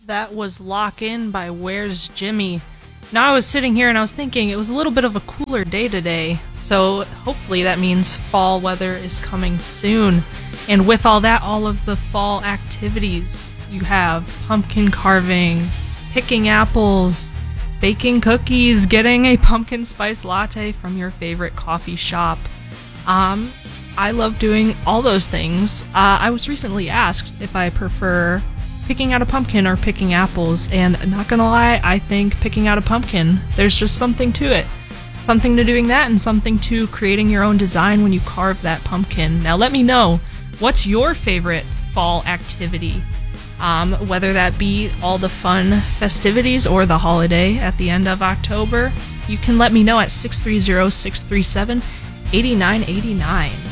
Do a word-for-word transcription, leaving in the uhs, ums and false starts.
That was Lock In by Where's Jimmy. Now I was sitting here and I was thinking it was a little bit of a cooler day today, so hopefully that means fall weather is coming soon. And with all that, all of the fall activities you have, pumpkin carving, picking apples, baking cookies, getting a pumpkin spice latte from your favorite coffee shop. Um, I love doing all those things. Uh, I was recently asked if I prefer picking out a pumpkin or picking apples, and not gonna lie, I think picking out a pumpkin, there's just something to it. Something to doing that and something to creating your own design when you carve that pumpkin. Now let me know, what's your favorite fall activity? Um, whether that be all the fun festivities or the holiday at the end of October, you can let me know at six three zero, six three seven, eight nine eight nine.